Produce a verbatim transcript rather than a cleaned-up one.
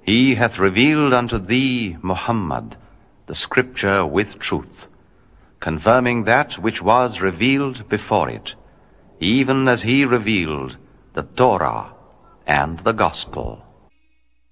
He hath revealed unto thee, Muhammad, the scripture with truth, confirming that which was revealed before it, even as he revealed the Torah and the Gospel.